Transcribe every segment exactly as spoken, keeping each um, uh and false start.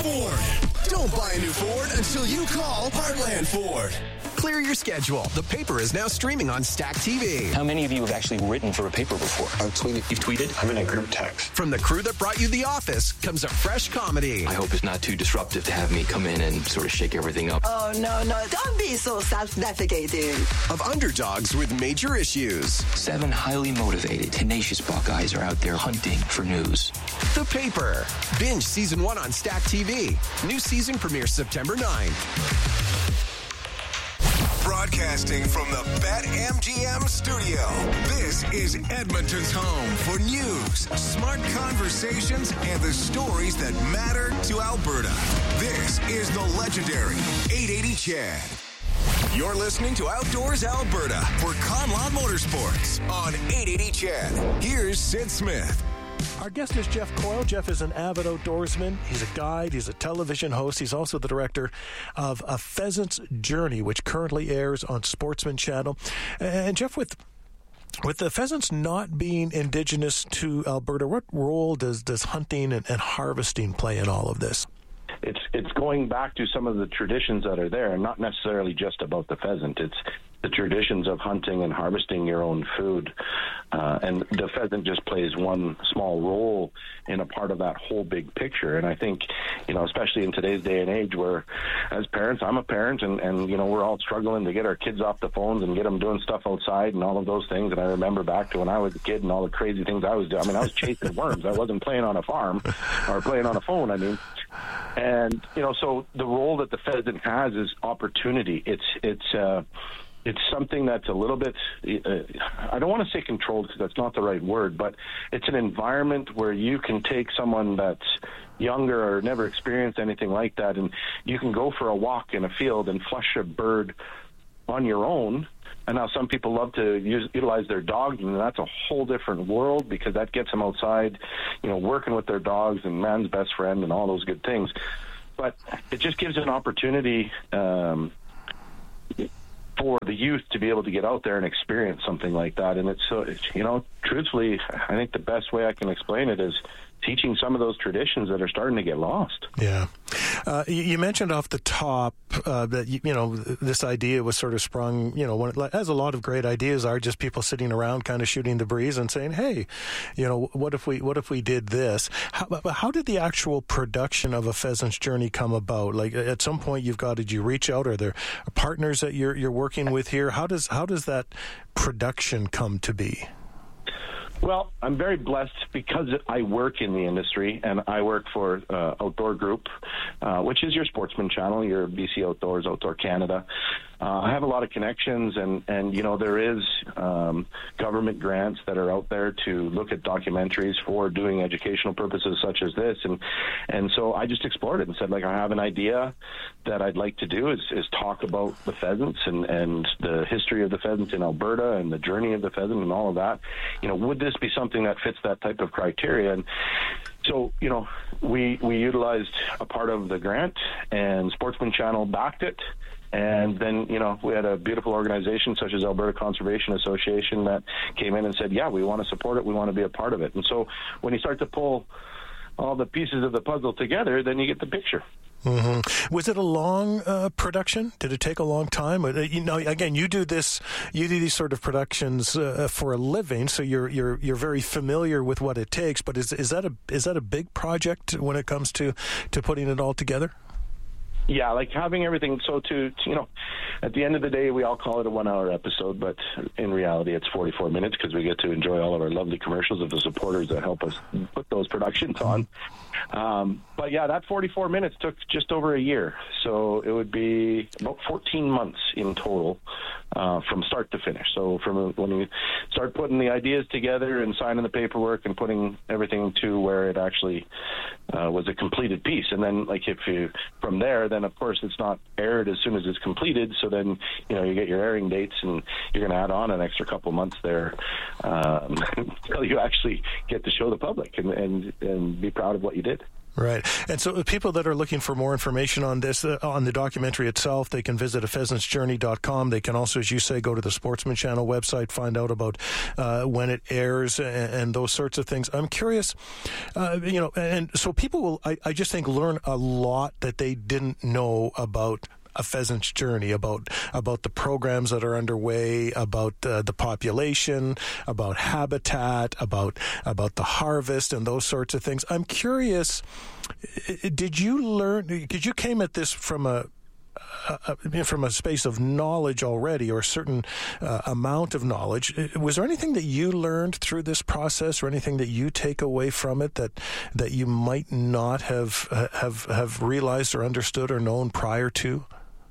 Ford. Don't buy a new Ford until you call Heartland Ford. Clear your schedule. The Paper is now streaming on Stack T V. How many of you have actually written for a paper before? I've tweeted. You've tweeted? I'm in a group text. From the crew that brought you The Office comes a fresh comedy. I hope it's not too disruptive to have me come in and sort of shake everything up. Oh, no, no. Don't be so self-deprecating. Of underdogs with major issues. Seven highly motivated, tenacious Buckeyes are out there hunting for news. The Paper. Binge season one on Stack T V. New season premieres September ninth. Broadcasting from the BetMGM studio, this is Edmonton's home for news, smart conversations, and the stories that matter to Alberta. This is the legendary eight eighty Chad. You're listening to Outdoors Alberta for Conlaw Motorsports on eight eighty Chad. Here's Sid Smith. Our guest is Jeff Coyle. Jeff is an avid outdoorsman. He's a guide. He's a television host. He's also the director of A Pheasant's Journey, which currently airs on Sportsman Channel. And Jeff, with with the pheasants not being indigenous to Alberta, what role does, does hunting and, and harvesting play in all of this? It's it's going back to some of the traditions that are there, and not necessarily just about the pheasant. It's the traditions of hunting and harvesting your own food. Uh, and the pheasant just plays one small role in a part of that whole big picture. And I think, you know, especially in today's day and age where, as parents, I'm a parent, and, and you know, we're all struggling to get our kids off the phones and get them doing stuff outside and all of those things. And I remember back to when I was a kid and all the crazy things I was doing. I mean, I was chasing worms. I wasn't playing on a farm or playing on a phone, I mean. And, you know, so the role that the pheasant has is opportunity. It's, it's, uh, It's something that's a little bit, uh, I don't want to say controlled because that's not the right word, but it's an environment where you can take someone that's younger or never experienced anything like that, and you can go for a walk in a field and flush a bird on your own. And now some people love to use, utilize their dogs, and that's a whole different world because that gets them outside, you know, working with their dogs and man's best friend and all those good things. But it just gives an opportunity um, for the youth to be able to get out there and experience something like that. And it's so, it's, you know, truthfully, I think the best way I can explain it is teaching some of those traditions that are starting to get lost. Yeah. Uh, you, you mentioned off the top uh, that, you, you know, this idea was sort of sprung, you know, when it, as a lot of great ideas are, just people sitting around kind of shooting the breeze and saying, hey, you know, what if we what if we did this? How, how did the actual production of A Pheasant's Journey come about? Like, at some point you've got, did you reach out? Are there partners that you're you're working with here? How does how does that production come to be? Well, I'm very blessed because I work in the industry, and I work for uh, Outdoor Group, uh, which is your Sportsman Channel, your B C Outdoors, Outdoor Canada. Uh, I have a lot of connections, and, and you know, there is um, government grants that are out there to look at documentaries for doing educational purposes such as this. And and so I just explored it and said, like, I have an idea that I'd like to do is, is talk about the pheasants and, and the history of the pheasants in Alberta and the journey of the pheasant and all of that. You know, would this be something that fits that type of criteria? And so, you know, we we utilized a part of the grant, and Sportsman Channel backed it. And then, you know, we had a beautiful organization such as Alberta Conservation Association that came in and said, yeah, we want to support it. We want to be a part of it. And so when you start to pull all the pieces of the puzzle together, then you get the picture. Mm-hmm. Was it a long uh, production? Did it take a long time? Uh, you know, again, you do this, you do these sort of productions uh, for a living, so you're you're you're very familiar with what it takes. But is is that a is that a big project when it comes to, to putting it all together? Yeah, like having everything. So to, to, you know, at the end of the day, we all call it a one-hour episode, but in reality, it's forty-four minutes because we get to enjoy all of our lovely commercials of the supporters that help us put those productions on. Um, but yeah, that forty-four minutes took just over a year. So it would be about fourteen months in total uh, from start to finish. So from when you start putting the ideas together and signing the paperwork and putting everything to where it actually uh, was a completed piece. And then, like, if you, from there, then of course it's not aired as soon as it's completed. So then, you know, you get your airing dates and you're going to add on an extra couple months there um, until you actually get to show the public and, and, and be proud of what you did. Right. And so people that are looking for more information on this, uh, on the documentary itself, they can visit a pheasants journey dot com. They can also, as you say, go to the Sportsman Channel website, find out about uh, when it airs and, and those sorts of things. I'm curious, uh, you know, and so people will, I, I just think, learn a lot that they didn't know about A Pheasant's Journey, about about the programs that are underway, about uh, the population, about habitat, about about the harvest and those sorts of things. I'm curious, did you learn, because you came at this from a Uh, from a space of knowledge already, or a certain uh, amount of knowledge. Was there anything that you learned through this process, or anything that you take away from it that that you might not have have have realized or understood or known prior to?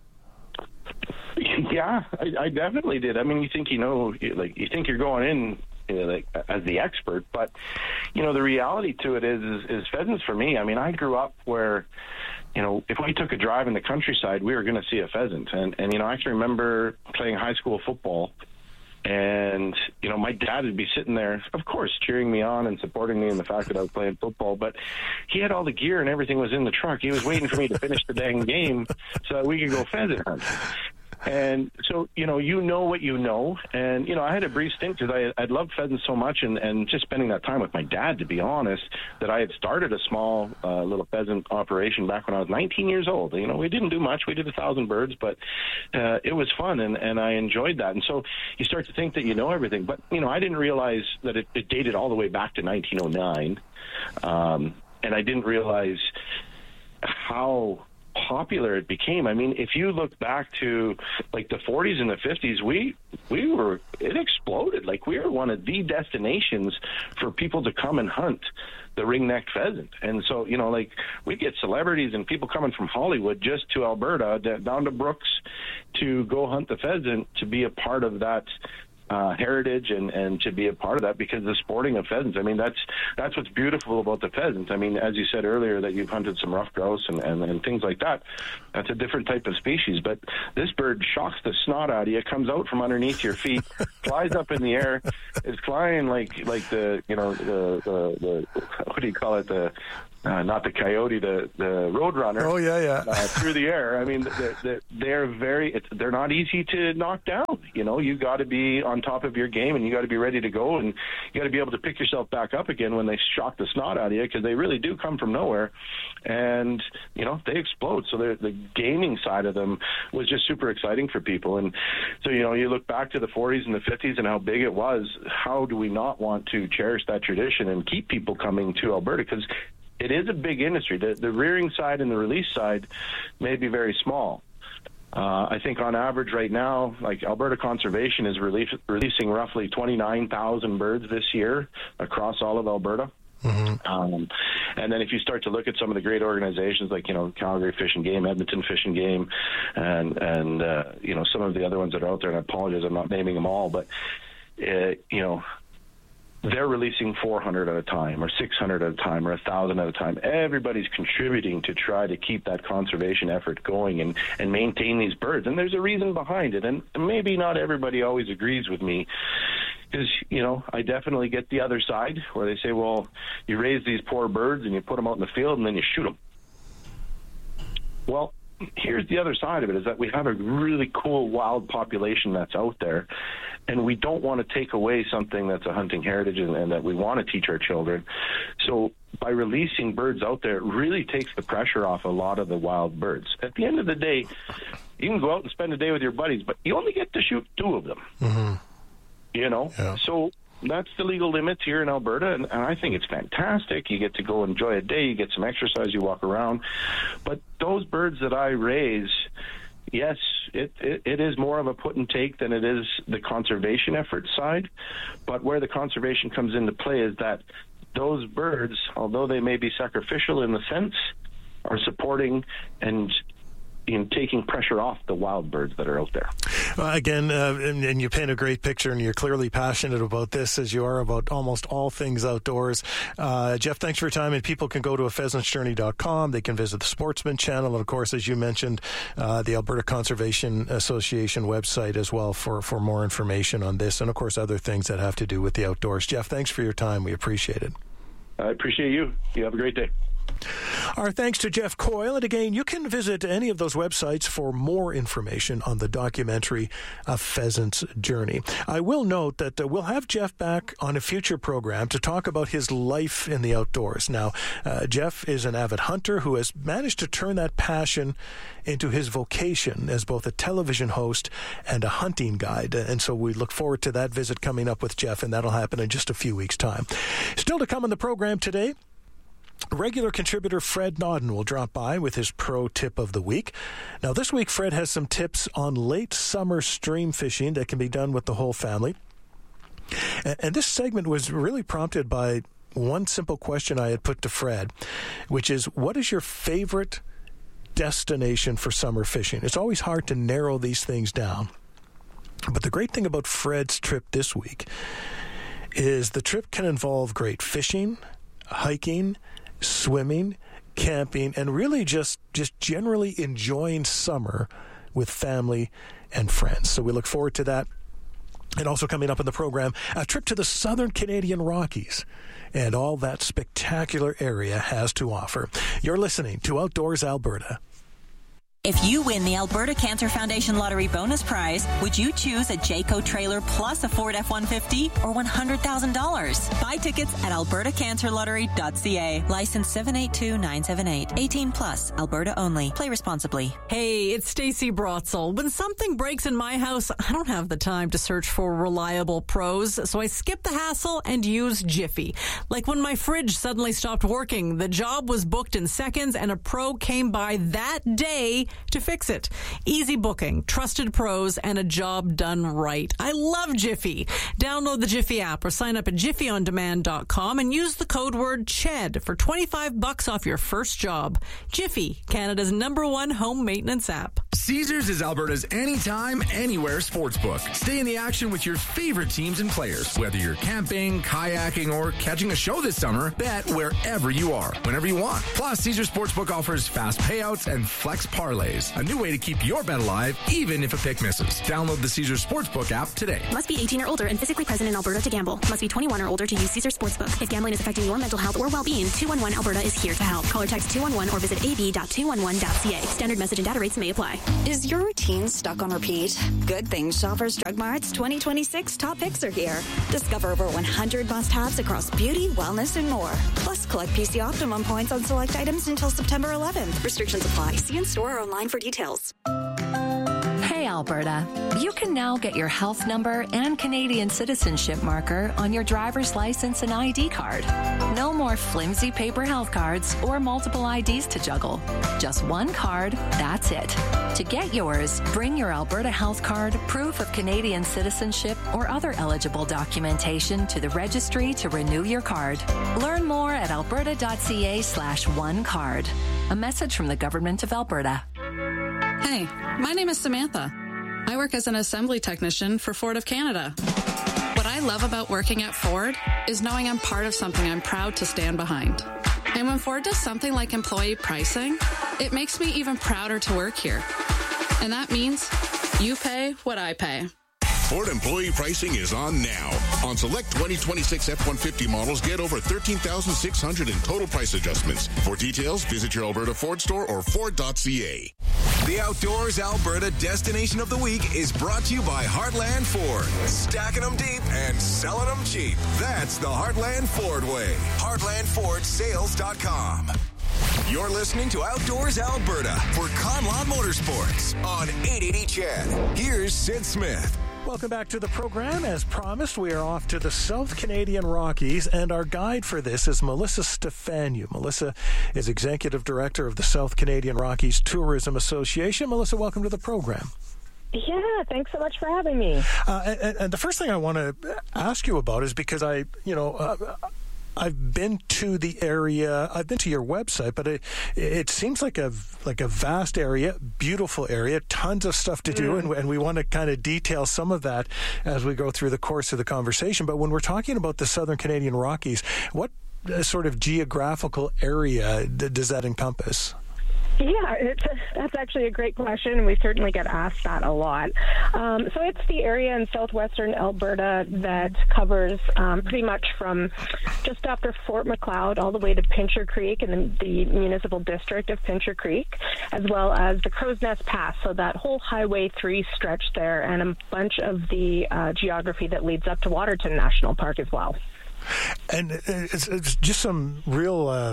Yeah, I, I definitely did. I mean, you think you know, like you think you're going in, you know, like as the expert, but you know, the reality to it is, is, is pheasants for me. I mean, I grew up where, you know, if we took a drive in the countryside, we were going to see a pheasant. And, and, you know, I can remember playing high school football, and, you know, my dad would be sitting there, of course, cheering me on and supporting me in the fact that I was playing football. But he had all the gear and everything was in the truck. He was waiting for me to finish the dang game so that we could go pheasant hunt. And so, you know, you know what you know. And, you know, I had a brief stint because I I'd loved pheasants so much, and, and just spending that time with my dad, to be honest, that I had started a small uh, little pheasant operation back when I was nineteen years old. You know, we didn't do much. We did a thousand birds, but uh, it was fun, and, and I enjoyed that. And so you start to think that you know everything. But, you know, I didn't realize that it, it dated all the way back to nineteen oh nine. Um, and I didn't realize how popular it became. I mean, if you look back to like the forties and the fifties, we we were it exploded. Like, we were one of the destinations for people to come and hunt the ring-necked pheasant. And so, you know, like, we get celebrities and people coming from Hollywood just to Alberta, down to Brooks, to go hunt the pheasant, to be a part of that Uh, heritage and, and to be a part of that, because the sporting of pheasants. I mean, that's that's what's beautiful about the pheasant. I mean, as you said earlier, that you've hunted some rough grouse and, and, and things like that. That's a different type of species. But this bird shocks the snot out of you, comes out from underneath your feet, flies up in the air, is flying like like the you know the the, the what do you call it the Uh, not the coyote, the the roadrunner. Oh yeah, yeah. uh, through the air. I mean, they're, they're, they're very. It's, they're not easy to knock down. You know, you got to be on top of your game, and you got to be ready to go, and you got to be able to pick yourself back up again when they shock the snot out of you, because they really do come from nowhere, and you know they explode. So the gaming side of them was just super exciting for people. And so, you know, you look back to the forties and the fifties and how big it was. How do we not want to cherish that tradition and keep people coming to Alberta? Because it is a big industry. The, the rearing side and the release side may be very small. Uh, I think on average right now, like Alberta Conservation is release, releasing roughly twenty-nine thousand birds this year across all of Alberta. Mm-hmm. Um, and then if you start to look at some of the great organizations like, you know, Calgary Fish and Game, Edmonton Fish and Game, and, and uh, you know, some of the other ones that are out there, and I apologize, I'm not naming them all, but, uh, you know, they're releasing four hundred at a time, or six hundred at a time, or one thousand at a time. Everybody's contributing to try to keep that conservation effort going and, and maintain these birds. And there's a reason behind it. And maybe not everybody always agrees with me, because, you know, I definitely get the other side where they say, well, you raise these poor birds and you put them out in the field and then you shoot them. Well, here's the other side of it, is that we have a really cool wild population that's out there, and we don't want to take away something that's a hunting heritage and, and that we want to teach our children. So by releasing birds out there, it really takes the pressure off a lot of the wild birds. At the end of the day, you can go out and spend a day with your buddies, but you only get to shoot two of them. Mm-hmm. You know? Yeah. So that's the legal limits here in Alberta, and, and I think it's fantastic. You get to go enjoy a day, you get some exercise, you walk around. But those birds that I raise, yes, it, it, it is more of a put and take than it is the conservation effort side. But where the conservation comes into play is that those birds, although they may be sacrificial in the sense, are supporting and in taking pressure off the wild birds that are out there. Uh, again, uh, and, and you paint a great picture, and you're clearly passionate about this, as you are about almost all things outdoors. Uh, Jeff, thanks for your time, and people can go to a pheasants journey dot com. They can visit the Sportsman Channel, and of course, as you mentioned, uh, the Alberta Conservation Association website as well for, for more information on this, and of course, other things that have to do with the outdoors. Jeff, thanks for your time. We appreciate it. I appreciate you. You have a great day. Our thanks to Jeff Coyle. And again, you can visit any of those websites for more information on the documentary A Pheasant's Journey. I will note that uh, we'll have Jeff back on a future program to talk about his life in the outdoors. Now, uh, Jeff is an avid hunter who has managed to turn that passion into his vocation as both a television host and a hunting guide. And so we look forward to that visit coming up with Jeff, and that'll happen in just a few weeks' time. Still to come on the program today, regular contributor Fred Nodden will drop by with his pro tip of the week. Now, this week, Fred has some tips on late summer stream fishing that can be done with the whole family. And, and this segment was really prompted by one simple question I had put to Fred, which is, what is your favorite destination for summer fishing? It's always hard to narrow these things down. But the great thing about Fred's trip this week is the trip can involve great fishing, hiking, swimming, camping, and really just, just generally enjoying summer with family and friends. So we look forward to that. And also coming up in the program, a trip to the southern Canadian Rockies and all that spectacular area has to offer. You're listening to Outdoors Alberta. If you win the Alberta Cancer Foundation Lottery bonus prize, would you choose a Jayco trailer plus a Ford F one fifty or one hundred thousand dollars? Buy tickets at alberta cancer lottery dot c a. License seven eight two nine seven eight. eighteen plus. Alberta only. Play responsibly. Hey, it's Stacey Brotzel. When something breaks in my house, I don't have the time to search for reliable pros, so I skip the hassle and use Jiffy. Like when my fridge suddenly stopped working, the job was booked in seconds and a pro came by that day to fix it. Easy booking, trusted pros, and a job done right. I love Jiffy. Download the Jiffy app or sign up at jiffy on demand dot com and use the code word CHED for twenty-five bucks off your first job. Jiffy, Canada's number one home maintenance app. Caesars is Alberta's anytime, anywhere sportsbook. Stay in the action with your favorite teams and players. Whether you're camping, kayaking, or catching a show this summer, bet wherever you are, whenever you want. Plus, Caesars Sportsbook offers fast payouts and flex parlays. A new way to keep your bet alive, even if a pick misses. Download the Caesars Sportsbook app today. Must be eighteen or older and physically present in Alberta to gamble. Must be twenty-one or older to use Caesars Sportsbook. If gambling is affecting your mental health or well-being, two one one Alberta is here to help. Call or text two one one or visit a b dot two one one dot c a. Standard message and data rates may apply. Is your routine stuck on repeat? Good thing Shoppers Drug Mart's twenty twenty-six top picks are here. Discover over one hundred must-haves across beauty, wellness, and more. Plus, collect P C Optimum points on select items until September eleventh. Restrictions apply. See in store or online for details. Hey, Alberta. You can now get your health number and Canadian citizenship marker on your driver's license and I D card. No more flimsy paper health cards or multiple I Ds to juggle. Just one card, that's it. To get yours, bring your Alberta health card, proof of Canadian citizenship, or other eligible documentation to the registry to renew your card. Learn more at alberta dot c a slash one card. A message from the Government of Alberta. Hey, my name is Samantha. I work as an assembly technician for Ford of Canada. What I love about working at Ford is knowing I'm part of something I'm proud to stand behind. And when Ford does something like employee pricing, it makes me even prouder to work here. And that means you pay what I pay. Ford employee pricing is on now. On select twenty twenty-six F one fifty models, get over thirteen thousand six hundred in total price adjustments. For details, visit your Alberta Ford store or ford dot c a. The Outdoors Alberta Destination of the Week is brought to you by Heartland Ford. Stacking them deep and selling them cheap. That's the Heartland Ford way. heartland ford sales dot com. You're listening to Outdoors Alberta for Conlawn Motorsports on eight eighty C H E D. Here's Sid Smith. Welcome back to the program. As promised, we are off to the South Canadian Rockies, and our guide for this is Melissa Stefaniou. Melissa is Executive Director of the South Canadian Rockies Tourism Association. Melissa, welcome to the program. Yeah, thanks so much for having me. Uh, and, and the first thing I want to ask you about is because I, you know, uh, I've been to the area. I've been to your website, but it it seems like a like a vast area, beautiful area, tons of stuff to do, mm. and, and we want to kind of detail some of that as we go through the course of the conversation. But when we're talking about the Southern Canadian Rockies, what uh, sort of geographical area d- does that encompass? Yeah, it's a, that's actually a great question, and we certainly get asked that a lot. Um, so it's the area in southwestern Alberta that covers um, pretty much from just after Fort Macleod all the way to Pincher Creek in the, the municipal district of Pincher Creek, as well as the Crow's Nest Pass, so that whole Highway three stretch there, and a bunch of the uh, geography that leads up to Waterton National Park as well. And it's, it's just some real... Uh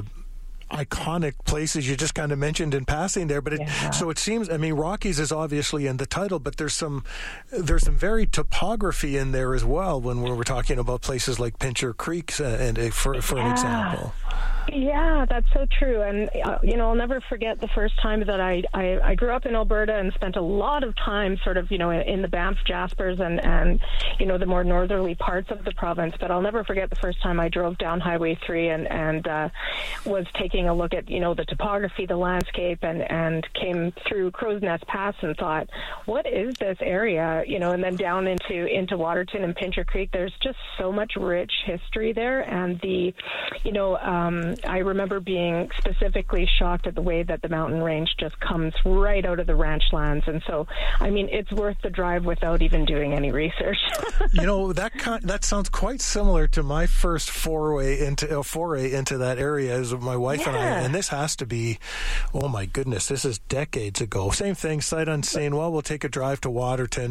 iconic places you just kind of mentioned in passing there, but it, yeah. so it seems, I mean, Rockies is obviously in the title, but there's some there's some very topography in there as well when we're talking about places like Pincher Creek, and, and for for yeah. an example. Yeah, that's so true. And, uh, you know, I'll never forget the first time that I, I, I grew up in Alberta and spent a lot of time sort of, you know, in, in the Banff Jaspers and, and, you know, the more northerly parts of the province. But I'll never forget the first time I drove down Highway three and, and uh, was taking a look at, you know, the topography, the landscape, and, and came through Crow's Nest Pass and thought, what is this area? You know, and then down into, into Waterton and Pincher Creek, there's just so much rich history there. And the, you know, um, I remember being specifically shocked at the way that the mountain range just comes right out of the ranch lands. And so, I mean, it's worth the drive without even doing any research. You know, that kind, that sounds quite similar to my first foray into, uh, foray into that area as my wife yeah. and I. And this has to be, oh my goodness, this is decades ago. Same thing, sight unseen. Well, we'll take a drive to Waterton.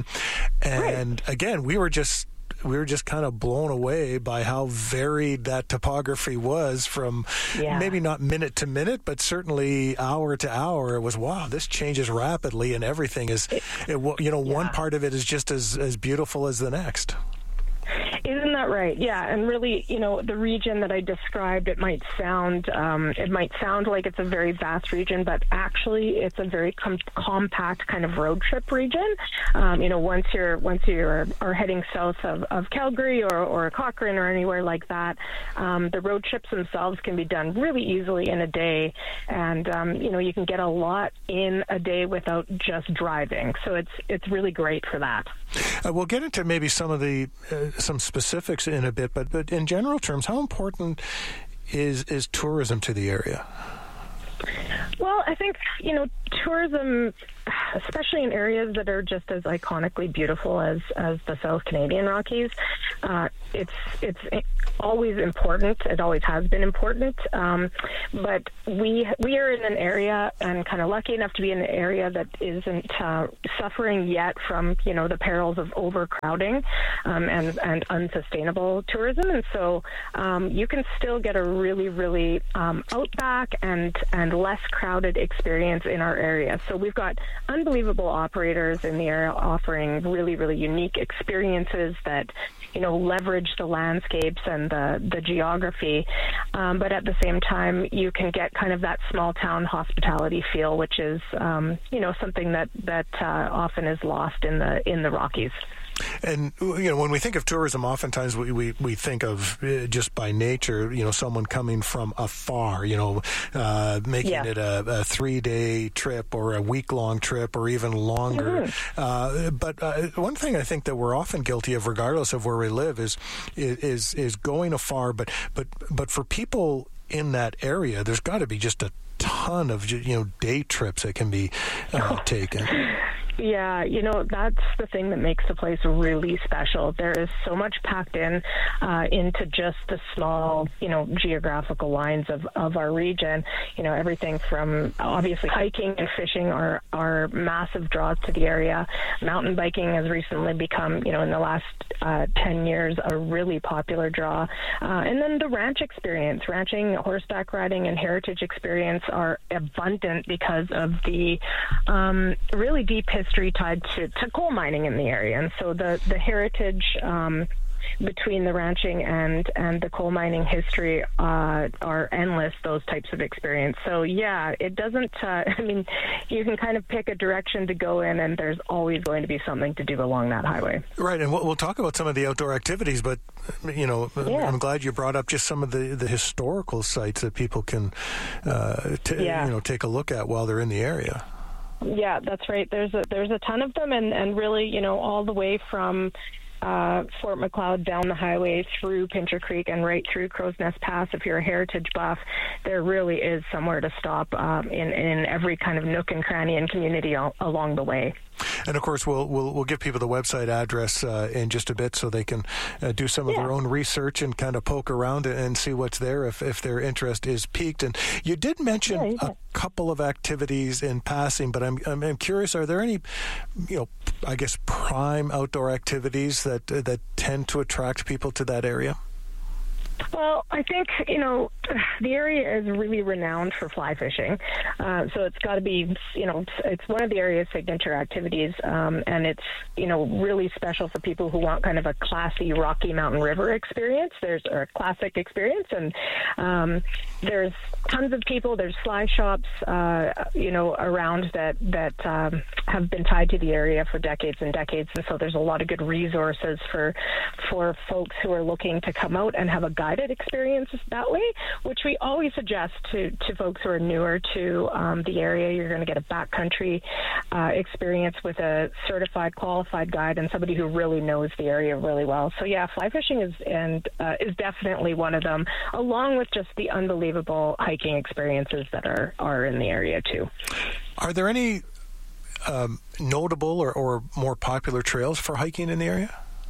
And right. again, we were just... we were just kind of blown away by how varied that topography was from yeah. maybe not minute to minute, but certainly hour to hour. It was, wow, this changes rapidly, and everything is, it, it, you know, yeah. one part of it is just as, as beautiful as the next. Isn't that right? Yeah, and really, you know, the region that I described, it might sound, um, it might sound like it's a very vast region, but actually, it's a very com- compact kind of road trip region. Um, you know, once you're once you're are heading south of, of Calgary or, or Cochrane or anywhere like that, um, the road trips themselves can be done really easily in a day, and um, you know, you can get a lot in a day without just driving. So it's it's really great for that. Uh, we'll get into maybe some of the uh, some specifics in a bit, but but in general terms, how important is is tourism to the area? Well, I think, you know, tourism, especially in areas that are just as iconically beautiful as, as the South Canadian Rockies, uh, it's it's always important. It always has been important. Um, but we we are in an area, and kind of lucky enough to be in an area that isn't uh, suffering yet from, you know, the perils of overcrowding um, and, and unsustainable tourism. And so um, you can still get a really, really um, outback and, and less crowded experience in our area. So we've got unbelievable operators in the area offering really, really unique experiences that, you know, leverage the landscapes and the, the geography. Um, but at the same time, you can get kind of that small town hospitality feel, which is, um, you know, something that, that uh, often is lost in the in the Rockies. And, you know, when we think of tourism, oftentimes we, we, we think of uh, just by nature, you know, someone coming from afar, you know, uh, making yeah. it a, a three-day trip or a week-long trip or even longer. Mm-hmm. Uh, but uh, one thing I think that we're often guilty of, regardless of where we live, is is is going afar. But but but for people in that area, there's got to be just a ton of, you know, day trips that can be uh, taken. Yeah, you know, that's the thing that makes the place really special. There is so much packed in uh, into just the small, you know, geographical lines of, of our region. You know, everything from obviously hiking and fishing are, are massive draws to the area. Mountain biking has recently become, you know, in the last uh, ten years, a really popular draw. Uh, and then the ranch experience, ranching, horseback riding, and heritage experience are abundant because of the um, really deep history history tied to, to coal mining in the area. And so the, the heritage um, between the ranching and, and the coal mining history uh, are endless, those types of experience. So, yeah, it doesn't, uh, I mean, you can kind of pick a direction to go in, and there's always going to be something to do along that highway. Right, and we'll, we'll talk about some of the outdoor activities, but, you know, yeah. I'm glad you brought up just some of the, the historical sites that people can, uh, t- yeah. you know, take a look at while they're in the area. Yeah, that's right. There's a there's a ton of them, and, and really, you know, all the way from uh, Fort Macleod, down the highway through Pincher Creek and right through Crow's Nest Pass. If you're a heritage buff, there really is somewhere to stop um, in, in every kind of nook and cranny and community al- along the way. And of course, we'll we'll we'll give people the website address uh, in just a bit, so they can uh, do some of yeah. their own research and kind of poke around and see what's there if, if their interest is piqued. And you did mention yeah, yeah. a couple of activities in passing, but I'm, I'm I'm curious: are there any, you know, I guess prime outdoor activities that uh, that tend to attract people to that area? Well, I think, you know, the area is really renowned for fly fishing. Uh, so it's got to be, you know, it's one of the area's signature activities. Um, and it's, you know, really special for people who want kind of a classy Rocky Mountain River experience. There's a classic experience. And um, there's tons of people. There's fly shops, uh, you know, around that, that um, have been tied to the area for decades and decades. And so there's a lot of good resources for, for folks who are looking to come out and have a guided experiences that way, which we always suggest to, to folks who are newer to um, the area. You're going to get a backcountry uh, experience with a certified, qualified guide and somebody who really knows the area really well. So yeah, fly fishing is and uh, is definitely one of them, along with just the unbelievable hiking experiences that are, are in the area too. Are there any um, notable or, or more popular trails for hiking in the area?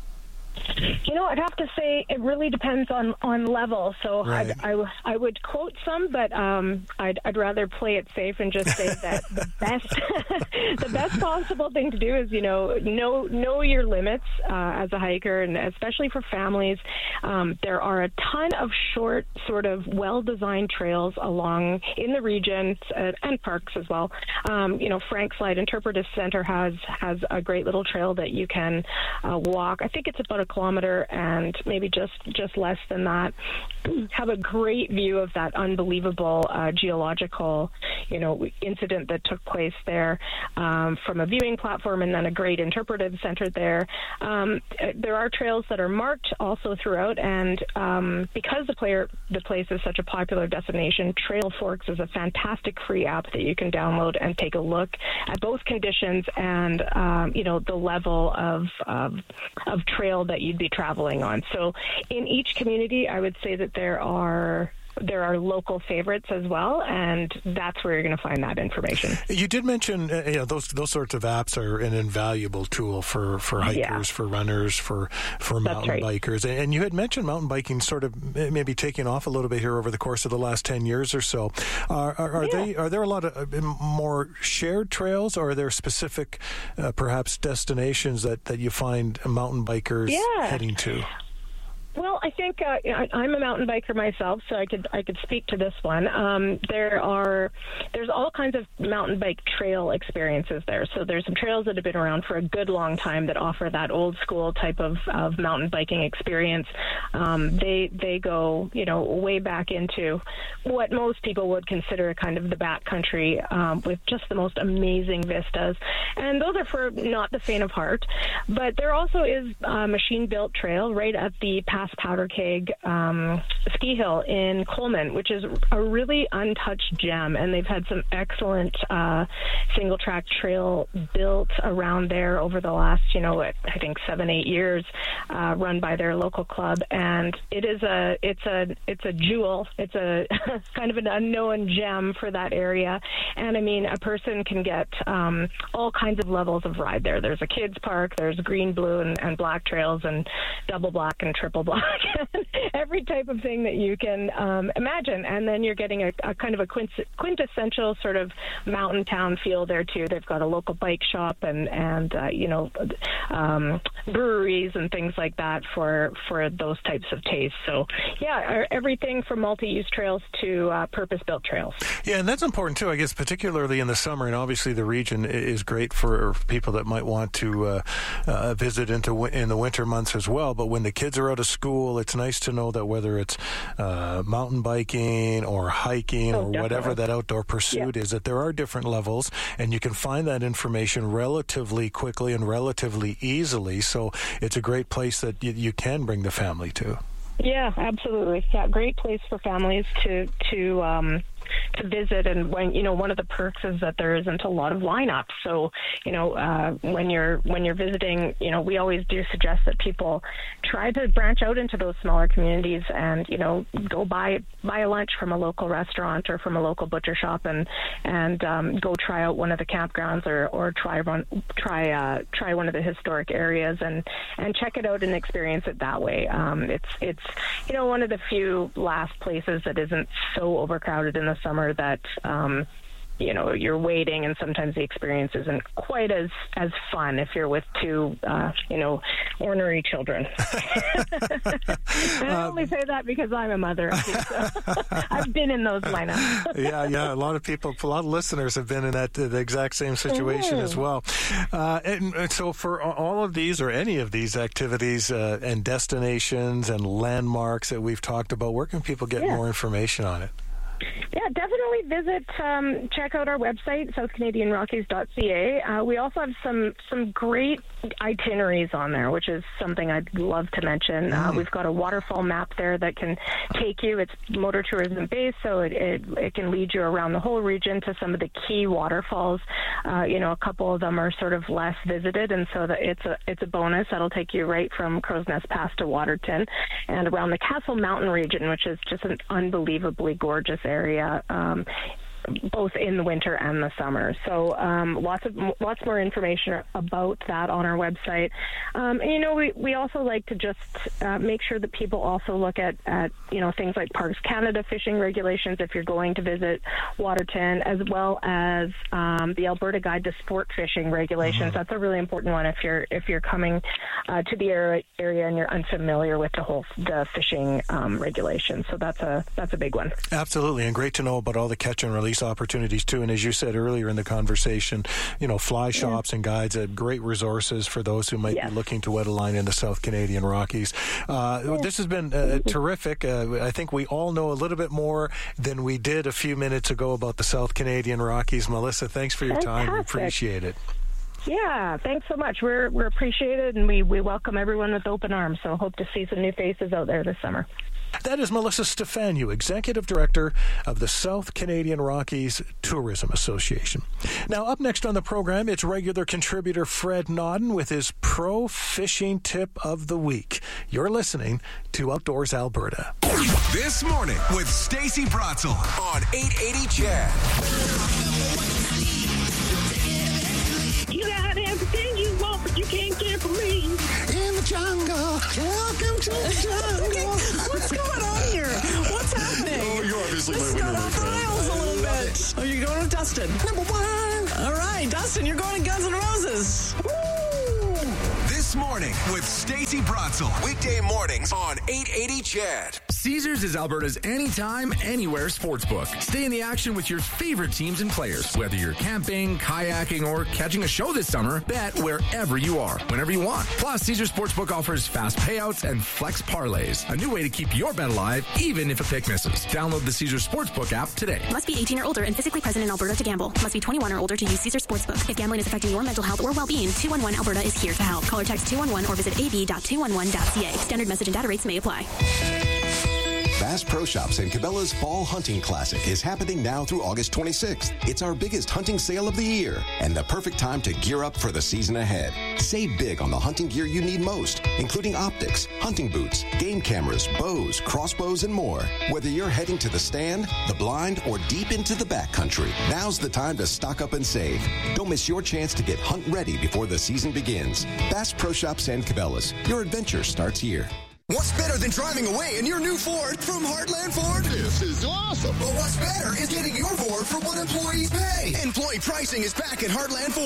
You know, I'd have to say it really depends on, on level. So right. I'd, I, I would quote some, but um, I'd, I'd rather play it safe and just say that the best the best possible thing to do is, you know, know, know your limits uh, as a hiker, and especially for families. Um, there are a ton of short, sort of well-designed trails along in the region uh, and parks as well. Um, you know, Frank Slide Interpretive Center has, has a great little trail that you can uh, walk. I think it's about a kilometer and maybe just just less than that. Have a great view of that unbelievable uh, geological, you know, incident that took place there um, from a viewing platform, and then a great interpretive center there. Um, there are trails that are marked also throughout, and um, because the player the place is such a popular destination, Trail Forks is a fantastic free app that you can download and take a look at both conditions and um, you know, the level of of, of trail that you'd be traveling on. So in each community, I would say that there are there are local favorites as well, and that's where you're going to find that information. You did mention, uh, you know, those those sorts of apps are an invaluable tool for, for hikers, yeah. for runners, for for mountain right. bikers. And you had mentioned mountain biking sort of maybe taking off a little bit here over the course of the last ten years or so. Are, are, are yeah. they are there a lot of uh, more shared trails, or are there specific, uh, perhaps, destinations that, that you find mountain bikers yeah. heading to? Well, I think uh, I, I'm a mountain biker myself, so I could I could speak to this one. Um, there are there's all kinds of mountain bike trail experiences there. So there's some trails that have been around for a good long time that offer that old school type of, of mountain biking experience. Um, they they go you know way back into what most people would consider kind of the backcountry um, with just the most amazing vistas, and those are for not the faint of heart. But there also is a machine built trail right at the Pass Powder Keg um, ski hill in Coleman, which is a really untouched gem, and they've had some excellent uh, single track trail built around there over the last, you know, I think seven, eight years, uh, run by their local club, and it is a, it's a, it's a jewel. It's a kind of an unknown gem for that area, and I mean, a person can get um, all kinds of levels of ride there. There's a kids park, there's green, blue, and, and black trails, and double black and triple black. Every type of thing that you can um, imagine, and then you're getting a, a kind of a quintessential sort of mountain town feel there too. They've got a local bike shop and and uh, you know um, breweries and things like that for for those types of tastes. So yeah, everything from multi-use trails to uh, purpose-built trails. Yeah, and that's important too, I guess, particularly in the summer. And obviously, the region is great for people that might want to uh, uh, visit into in the winter months as well. But when the kids are out of school, it's nice to know that whether it's uh, mountain biking or hiking oh, or definitely. whatever that outdoor pursuit yeah. is, that there are different levels, and you can find that information relatively quickly and relatively easily. So it's a great place that you, you can bring the family to. Yeah, absolutely. Yeah, great place for families to to um, to visit. And when, you know, one of the perks is that there isn't a lot of lineups. So, you know, uh, when you're when you're visiting, you know, we always do suggest that people try to branch out into those smaller communities and, you know, go buy buy a lunch from a local restaurant or from a local butcher shop and and um, go try out one of the campgrounds or, or try run try uh, try one of the historic areas and, and check it out and experience it that way. Um, it's it's you know one of the few last places that isn't so overcrowded in the summer that um, you know you're waiting, and sometimes the experience isn't quite as, as fun if you're with two uh, you know ornery children. I only say that because I'm a mother. So I've been in those lineups. yeah, yeah. A lot of people, a lot of listeners have been in that the exact same situation mm-hmm. as well. Uh, and, and so, for all of these or any of these activities uh, and destinations and landmarks that we've talked about, where can people get yeah. more information on it? Yeah, definitely visit, um, check out our website, south canadian rockies dot c a. Uh, we also have some, some great itineraries on there, which is something I'd love to mention. Uh, we've got a waterfall map there that can take you. It's motor tourism based, so it, it, it can lead you around the whole region to some of the key waterfalls. Uh, you know, a couple of them are sort of less visited, and so that it's a it's a bonus. That'll take you right from Crow's Nest Pass to Waterton and around the Castle Mountain region, which is just an unbelievably gorgeous area, um, both in the winter and the summer. So um, lots of lots more information about that on our website. Um, and you know, we, we also like to just uh, make sure that people also look at, at you know things like Parks Canada fishing regulations if you're going to visit Waterton, as well as um, the Alberta Guide to Sport Fishing regulations. Mm-hmm. That's a really important one if you're if you're coming uh, to the area, area and you're unfamiliar with the whole the fishing um, regulations. So that's a that's a big one. Absolutely, and great to know about all the catch and release opportunities too. And as you said earlier in the conversation, you know, fly shops yeah. and guides are great resources for those who might yes. be looking to wet a line in the South Canadian Rockies. Uh, yeah. This has been uh, terrific. Uh, I think we all know a little bit more than we did a few minutes ago about the South Canadian Rockies. Melissa, thanks for your Fantastic. time. We appreciate it. Yeah, thanks so much. We're we're appreciated, and we, we welcome everyone with open arms. So hope to see some new faces out there this summer. That is Melissa Stefaniou, Executive Director of the South Canadian Rockies Tourism Association. Now, up next on the program, it's regular contributor Fred Nodden with his Pro Fishing Tip of the Week. You're listening to Outdoors Alberta. This morning with Stacey Bratzel on eight eighty C H E D. You got everything you want, but you can't get from me. In the jungle, welcome to the jungle. What's going on here? What's happening? Oh, you're obviously this my got winner, off the rails a little bit. Oh, you're going with Dustin. Number one. All right, Dustin, you're going to Guns N' Roses. Woo! This morning with Stacey Bratzel. Weekday mornings on eight eighty C H E D. Caesars is Alberta's anytime, anywhere sportsbook. Stay in the action with your favorite teams and players. Whether you're camping, kayaking, or catching a show this summer, bet wherever you are, whenever you want. Plus, Caesars Sportsbook offers fast payouts and flex parlays. A new way to keep your bet alive, even if a pick misses. Download the Caesars Sportsbook app today. Must be eighteen or older and physically present in Alberta to gamble. Must be twenty-one or older to use Caesars Sportsbook. If gambling is affecting your mental health or well-being, two one one Alberta is here to help. Call or text two one one or visit a b dot two one one dot c a. Standard message and data rates may apply. Bass Pro Shops and Cabela's Fall Hunting Classic is happening now through August twenty-sixth. It's our biggest hunting sale of the year and the perfect time to gear up for the season ahead. Save big on the hunting gear you need most, including optics, hunting boots, game cameras, bows, crossbows, and more. Whether you're heading to the stand, the blind, or deep into the backcountry, now's the time to stock up and save. Don't miss your chance to get hunt ready before the season begins. Bass Pro Shops and Cabela's. Your adventure starts here. What's better than driving away in your new Ford from Heartland Ford? This is awesome. But what's better is getting your Ford for what employees pay. Employee pricing is back at Heartland Ford.